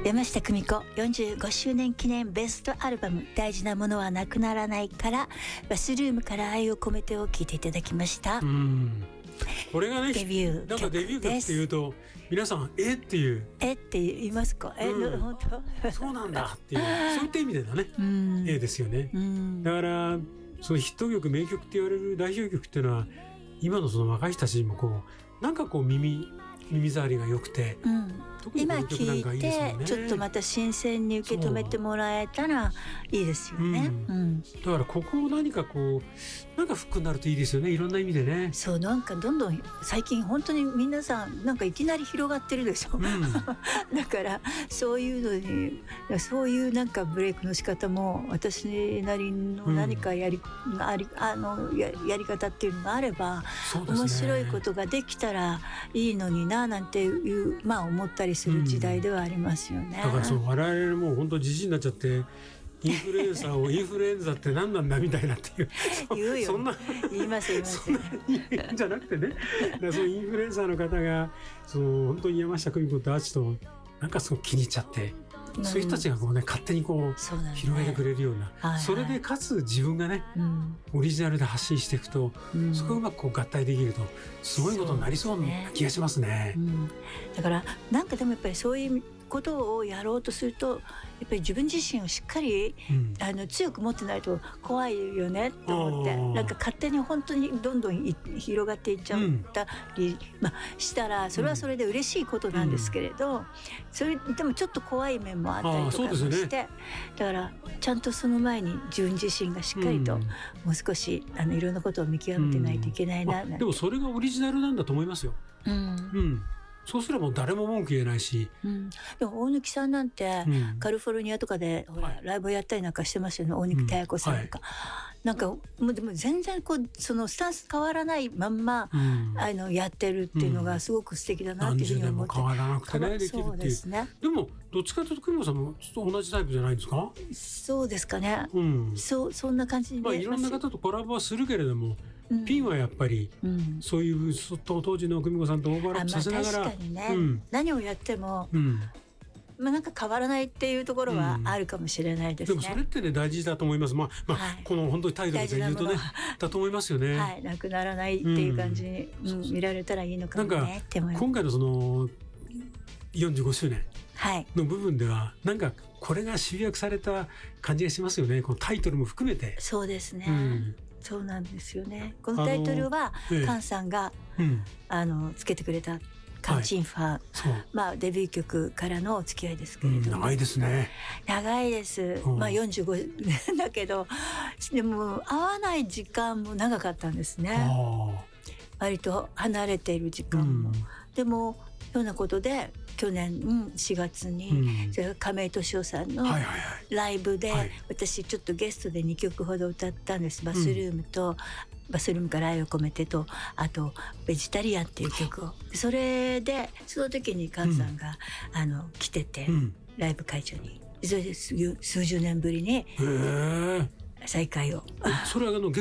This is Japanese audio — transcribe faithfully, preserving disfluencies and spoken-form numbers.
山下久美子よんじゅうごしゅうねん記念ベストアルバム大事なものはなくならないからバスルームから愛を込めてを聴いていただきました。 うんこれがねデビューなんかデビュー曲っていうと皆さんえっていうえって言いますか、え、 うん、 本当そうなんだっていうそういった意味でのね、 うん、 えですよね、 うん、 だからそのヒット曲名曲って言われる代表曲っていうのは今のその若い人たちにもこうなんかこう耳耳障りが良くて、 うん、 特にこ今の曲なんかいいですよね。 聞いてちょっとまた新鮮に受け止めてもらえたらいいですよね、 うんうん、 だからここを何かこうなんかフックになるといいですよね、いろんな意味でね。 そうなんかどんどん最近本当に皆さんなんかいきなり広がってるでしょ、うん、だからそういうのにそういうなんかブレイクの仕方も私なりの何かやり、うん、ありあの や, やり方っていうのがあれば、そうですね、面白いことができたらいいのにななんていう、まあ、思ったりする時代ではありますよね、 うん、だからそう我々もう本当じじいになっちゃってインフルエンサーをインフルエンザって何なんだみたいなっていう言うよそんな言います言いますそんなじゃなくてね、だからそのインフルエンサーの方がその本当に山下久美子とアーチとなんかすごく気に入っちゃって、うん、そういう人たちがこう、ね、勝手にこう、ね、広げてくれるような、はいはい、それでかつ自分がね、うん、オリジナルで発信していくと、うん、そこがうまくこう合体できるとすごいことになりそうな気がしますね、うん、 だからなんかでもやっぱりそういうことをやろうとするとやっぱり自分自身をしっかり、うん、あの強く持ってないと怖いよねと思ってなんか勝手に本当にどんどん広がっていっちゃったり、うんまあ、したらそれはそれで嬉しいことなんですけれど、うん、それでもちょっと怖い面もあったりとかもして、ね、だからちゃんとその前に自分自身がしっかりと、うん、もう少しあのいろんなことを見極めてないといけないな、うん、 でもそれがオリジナルなんだと思いますよ、うんうんそうすれば誰も文句言えないし、 うん、でも大貫さんなんて、うん、カリフォルニアとかでほら、はい、ライブをやったりなんかしてますよね、大貫妙子さんとか、うんはい、なんかもうでも全然こうそのスタンス変わらないまんま、うん、あのやってるっていうのがすごく素敵だなっていうふうに思って、 何十年も変わらなくてねできるっていう。 そうですね。 でもどっちかというと久美子さんもちょっと同じタイプじゃないんですか？ そうですかね、うん、そ, そんな感じで、 まあ、いろんな方とコラボはするけれどもうん、ピンはやっぱり、うん、そういう当時の久美子さんとオーバーラップさせながら、まあ、確かにね、うん、何をやっても、うんまあ、なんか変わらないっていうところはあるかもしれないですね、うん、でもそれってね大事だと思います、まあまあはい、この本当に態度で言うとねだと思いますよね、 はい、なくならないっていう感じに、うんうん、見られたらいいのかもねって思います。 今回のそのよんじゅうごしゅうねんの部分ではなんかこれが集約された感じがしますよね、このタイトルも含めて。 そうですね、うんそうなんですよね。このタイトルは菅さんが、ええうん、あのつけてくれたカンチンファ、はいまあ、デビュー曲からのお付き合いですけれども、 うん、長いですね。 長いです、うんまあ、よんじゅうごねんだけどでも会わない時間も長かったんですね。割と離れている時間も、うん、でもようなことで去年しがつに、うん、それ亀井俊夫さんのライブで、はいはいはい、私ちょっとゲストでにきょくほど歌ったんです。バスルームと、うん、バスルームから愛を込めてとあとベジタリアンっていう曲をそれでその時に菅さんが、うん、あの来てて、うん、ライブ会場にそれで数十年ぶりに再会をそれはあの